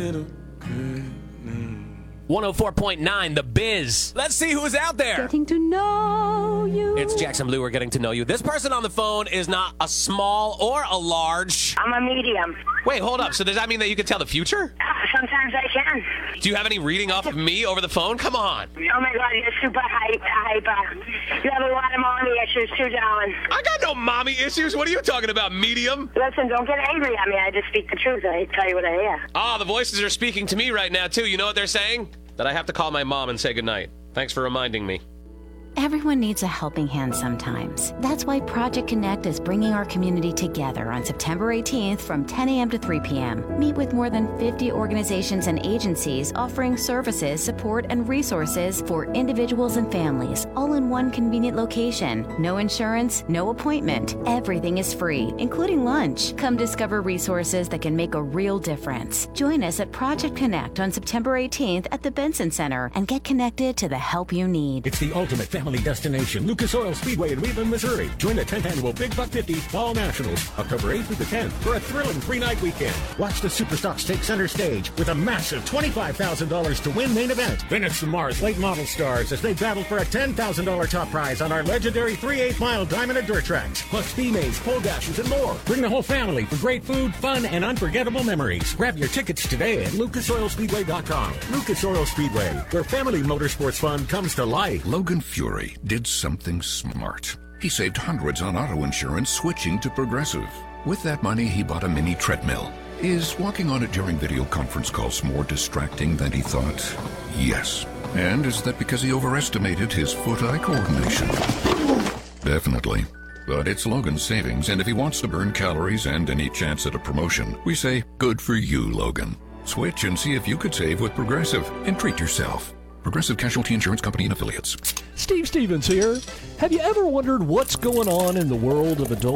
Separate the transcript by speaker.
Speaker 1: 104.9, The Biz. Let's see who's out there.
Speaker 2: Getting to know you.
Speaker 1: It's Jackson Blue. We're getting to know you. This person on the phone is not a small or a large.
Speaker 3: I'm a medium.
Speaker 1: Wait, hold up. So does that mean that you can tell the future?
Speaker 3: Sometimes I can.
Speaker 1: Do you have any reading off of me over the phone? Come on.
Speaker 3: Oh my God, you're super hyper. You have a lot of mommy issues too, darling.
Speaker 1: I got no mommy issues. What are you talking about, medium?
Speaker 3: Listen, don't get angry at me. I just speak the truth. I tell you what I hear.
Speaker 1: Ah, the voices are speaking to me right now, too. You know what they're saying? That I have to call my mom and say goodnight. Thanks for reminding me.
Speaker 4: Everyone needs a helping hand sometimes. That's why Project Connect is bringing our community together on September 18th from 10 a.m. to 3 p.m. Meet with more than 50 organizations and agencies offering services, support, and resources for individuals and families, all in one convenient location. No insurance, no appointment. Everything is free, including lunch. Come discover resources that can make a real difference. Join us at Project Connect on September 18th at the Benson Center and get connected to the help you need.
Speaker 5: It's the ultimate family destination, Lucas Oil Speedway in Wheatland, Missouri. Join the 10th annual Big Buck 50 Fall Nationals, October 8th through the 10th, for a thrilling 3-night weekend. Watch the Superstocks take center stage with a massive $25,000 to win main event. Then it's the Mars late model stars as they battle for a $10,000 top prize on our legendary 3/8 mile diamond and dirt tracks, plus speed maze, pole dashes, and more. Bring the whole family for great food, fun, and unforgettable memories. Grab your tickets today at lucasoilspeedway.com. Lucas Oil Speedway, where family motorsports fun comes to life.
Speaker 6: Logan Fury did something smart. He saved hundreds on auto insurance switching to Progressive. With that money, he bought a mini treadmill. Is walking on it during video conference calls more distracting than he thought? Yes. And is that because he overestimated his foot-eye coordination? Definitely. But it's Logan's savings, and if he wants to burn calories and any chance at a promotion, we say, good for you, Logan. Switch and see if you could save with Progressive and treat yourself. Progressive Casualty Insurance Company and Affiliates.
Speaker 7: Steve Stevens here. Have you ever wondered what's going on in the world of adult